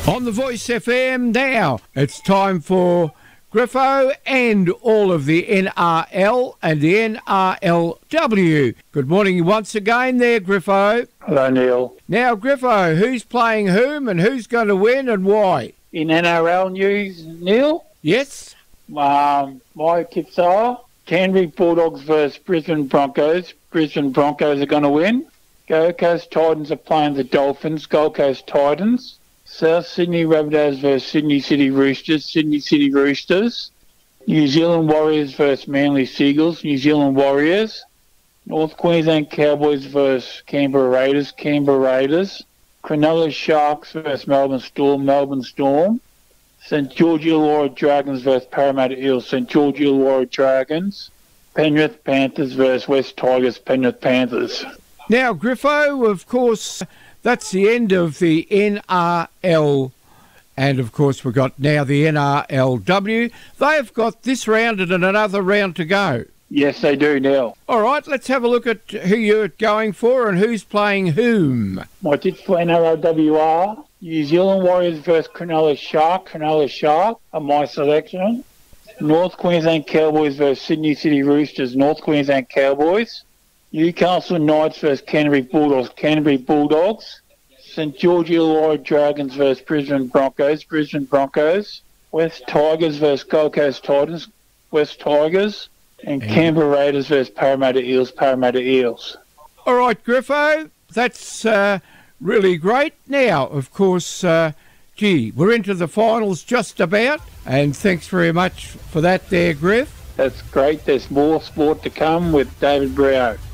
On the Voice FM now, it's time for Griffo and all of the NRL and the NRLW. Good morning once again there, Griffo. Hello, Neil. Now, Griffo, who's playing whom and who's going to win and why? In NRL news, Neil, Yes? my tips are Canterbury Bulldogs versus Brisbane Broncos. Brisbane Broncos are going to win. Gold Coast Titans are playing the Dolphins. Gold Coast Titans. South Sydney Rabbitohs versus Sydney City Roosters. Sydney City Roosters. New Zealand Warriors versus Manly Seagulls. New Zealand Warriors. North Queensland Cowboys versus Canberra Raiders. Canberra Raiders. Cronulla Sharks versus Melbourne Storm. Melbourne Storm. St George Illawarra Dragons versus Parramatta Eels. St George Illawarra Dragons. Penrith Panthers versus West Tigers. Penrith Panthers. Now, Griffo, of course, that's the end of the NRL. And, of course, we've got now the NRLW. They've got this round and another round to go. Yes, they do, Neil. All right, let's have a look at who you're going for and who's playing whom. My tips for NRLW are New Zealand Warriors versus Cronulla Shark. Cronulla Shark are my selection. North Queensland Cowboys versus Sydney City Roosters. North Queensland Cowboys. Newcastle Knights versus Canterbury Bulldogs. Canterbury Bulldogs. St George Illawarra Dragons versus Brisbane Broncos. Brisbane Broncos. West Tigers versus Gold Coast Titans. West Tigers. And Canberra Raiders versus Parramatta Eels. Parramatta Eels. All right, Griffo, that's really great. Now, of course, we're into the finals just about. And thanks very much for that there, Griff. That's great. There's more sport to come with David Breau.